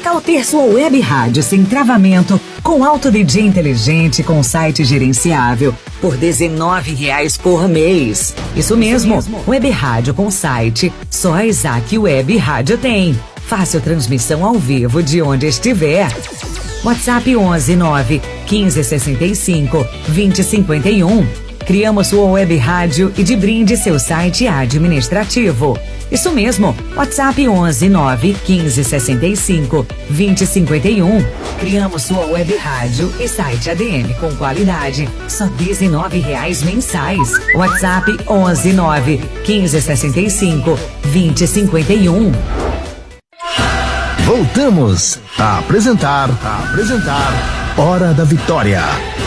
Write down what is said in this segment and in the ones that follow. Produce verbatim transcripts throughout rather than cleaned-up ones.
tal ter sua web rádio sem travamento, com alto D J inteligente, com site gerenciável, por dezenove reais por mês? Isso mesmo, Isso mesmo. Web rádio com site, só a Isaac Web Rádio tem. Fácil transmissão ao vivo de onde estiver. WhatsApp onze nove quinze sessenta e cinco vinte cinquenta e um. Criamos sua web rádio e de brinde seu site administrativo. Isso mesmo, WhatsApp onze nove quinze sessenta e cinco vinte cinquenta e um. Criamos sua web rádio e site A D M com qualidade, só dezenove reais mensais. WhatsApp onze nove quinze sessenta e cinco vinte cinquenta e um. Voltamos a apresentar, a apresentar Hora da Vitória.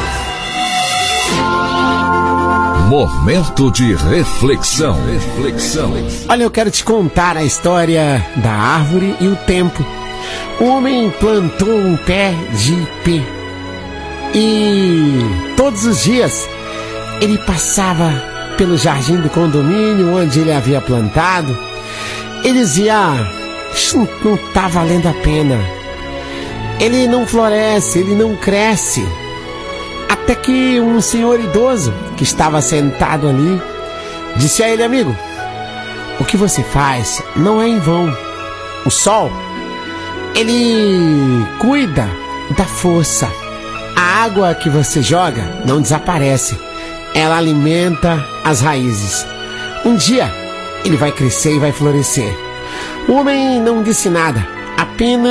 Momento de reflexão. Reflexão. Olha, eu quero te contar a história da árvore e o tempo. O homem plantou um pé de ipê e todos os dias ele passava pelo jardim do condomínio onde ele havia plantado. Ele dizia: isso não tá valendo a pena. Ele não floresce, ele não cresce. Até que um senhor idoso que estava sentado ali disse a ele: amigo, o que você faz não é em vão. O sol, ele cuida da força. A água que você joga não desaparece. Ela alimenta as raízes. Um dia ele vai crescer e vai florescer. O homem não disse nada, apenas